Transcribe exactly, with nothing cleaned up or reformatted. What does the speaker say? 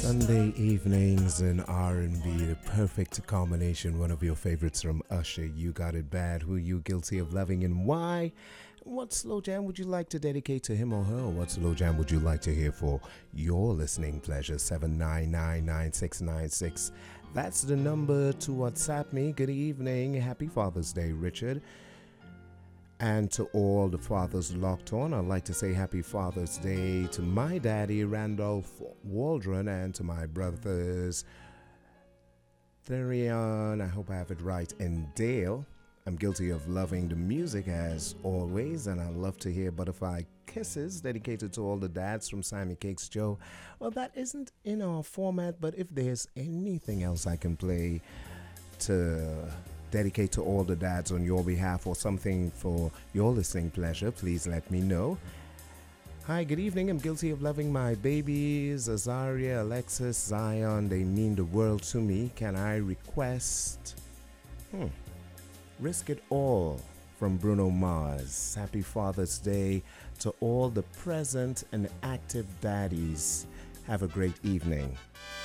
Sunday evenings in R and B, the perfect combination. One of your favorites from Usher, You Got It Bad. Who you guilty of loving and why? What slow jam would you like to dedicate to him or her? What slow jam would you like to hear for your listening pleasure? seven nine nine nine six nine six. That's the number to WhatsApp me. Good evening. Happy Father's Day, Richard. And to all the fathers locked on, I'd like to say Happy Father's Day to my daddy, Randolph Waldron, and to my brothers, Therion, I hope I have it right, and Dale. I'm guilty of loving the music as always, and I love to hear Butterfly Kisses, dedicated to all the dads from Simon Cakes Joe. Well, that isn't in our format, but if there's anything else I can play to dedicate to all the dads on your behalf or something for your listening pleasure, please let me know. Hi, good evening. I'm guilty of loving my babies, Azaria, Alexis, Zion. They mean the world to me. Can I request hmm, Risk It All from Bruno Mars? Happy Father's Day to all the present and active daddies. Have a great evening.